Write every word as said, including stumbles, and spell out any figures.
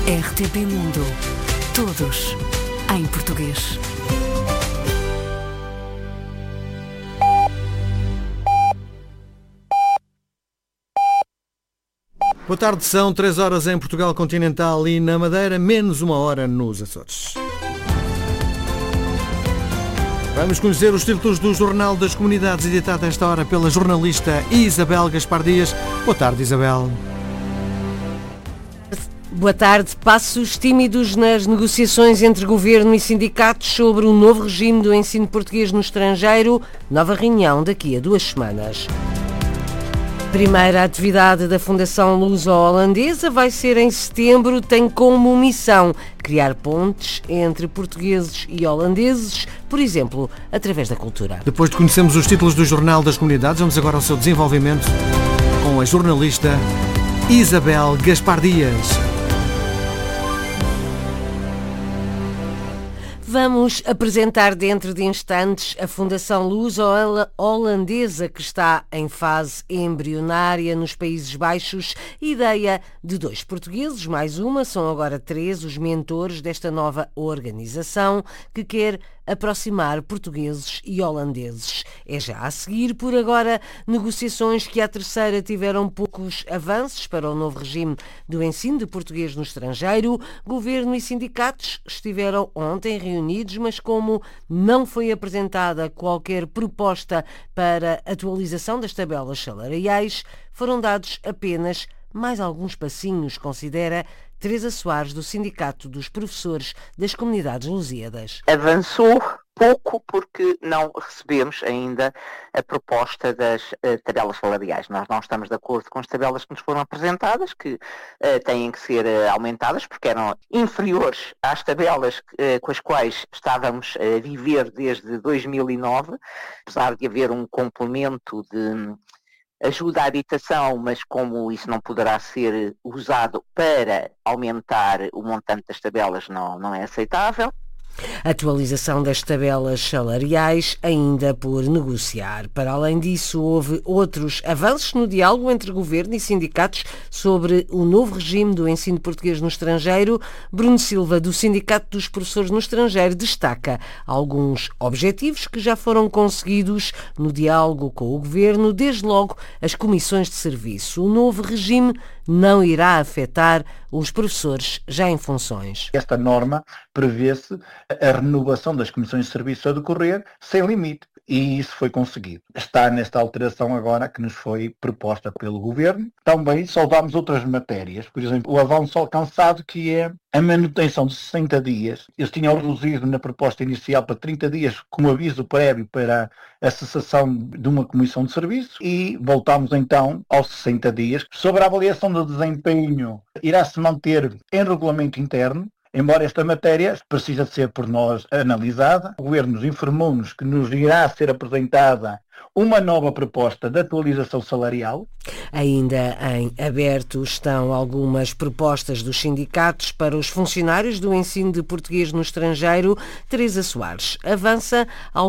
R T P Mundo. Todos em português. Boa tarde, são três horas em Portugal Continental e na Madeira, menos uma hora nos Açores. Vamos conhecer os títulos do Jornal das Comunidades, editado esta hora pela jornalista Isabel Gaspar Dias. Boa tarde, Isabel. Boa tarde. Passos tímidos nas negociações entre governo e sindicatos sobre o novo regime do ensino português no estrangeiro. Nova reunião daqui a duas semanas. Primeira atividade da Fundação Luso-Holandesa vai ser em setembro. Tem como missão criar pontes entre portugueses e holandeses, por exemplo, através da cultura. Depois de conhecermos os títulos do Jornal das Comunidades, vamos agora ao seu desenvolvimento com a jornalista Isabel Gaspar Dias. Vamos apresentar dentro de instantes a Fundação Luso-Holandesa, que está em fase embrionária nos Países Baixos. Ideia de dois portugueses, mais uma, são agora três os mentores desta nova organização que quer aproximar portugueses e holandeses. É já a seguir. Por agora, negociações que à terceira tiveram poucos avanços para o novo regime do ensino de português no estrangeiro. Governo e sindicatos estiveram ontem reunidos, mas como não foi apresentada qualquer proposta para atualização das tabelas salariais, foram dados apenas mais alguns passinhos, considera Teresa Soares, do Sindicato dos Professores das Comunidades Lusíadas. Avançou pouco porque não recebemos ainda a proposta das uh, tabelas salariais. Nós não estamos de acordo com as tabelas que nos foram apresentadas, que uh, têm que ser uh, aumentadas porque eram inferiores às tabelas uh, com as quais estávamos a viver desde dois mil e nove, apesar de haver um complemento de ajuda à habitação, mas como isso não poderá ser usado para aumentar o montante das tabelas, não, não é aceitável. Atualização das tabelas salariais ainda por negociar. Para além disso, houve outros avanços no diálogo entre governo e sindicatos sobre o novo regime do ensino português no estrangeiro. Bruno Silva, do Sindicato dos Professores no Estrangeiro, destaca alguns objetivos que já foram conseguidos no diálogo com o governo, desde logo as comissões de serviço. O novo regime não irá afetar os professores já em funções. Esta norma prevê-se a renovação das comissões de serviço a decorrer sem limite. E isso foi conseguido. Está nesta alteração agora que nos foi proposta pelo Governo. Também soldámos outras matérias, por exemplo, o avanço alcançado, que é a manutenção de sessenta dias. Eles tinham reduzido na proposta inicial para trinta dias, como aviso prévio para a cessação de uma comissão de serviço, e voltamos então aos sessenta dias. Sobre a avaliação do desempenho, irá-se manter em regulamento interno, embora esta matéria precisa de ser por nós analisada. O Governo informou-nos que nos irá ser apresentada uma nova proposta de atualização salarial. Ainda em aberto estão algumas propostas dos sindicatos para os funcionários do ensino de português no estrangeiro. Teresa Soares avança ao